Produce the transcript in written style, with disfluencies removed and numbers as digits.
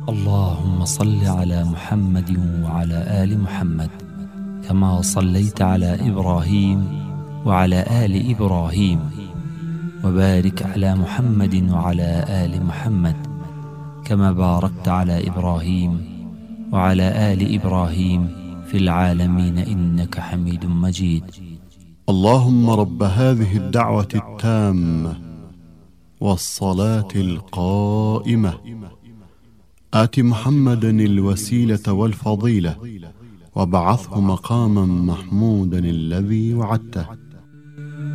اللهم صل على محمد وعلى آل محمد كما صليت على إبراهيم وعلى آل إبراهيم، وبارك على محمد وعلى آل محمد كما باركت على إبراهيم وعلى آل إبراهيم في العالمين إنك حميد مجيد. اللهم رب هذه الدعوة التامة والصلاة القائمة، آت محمدا الوسيلة والفضيلة وابعثه مقاما محمودا الذي وعدته.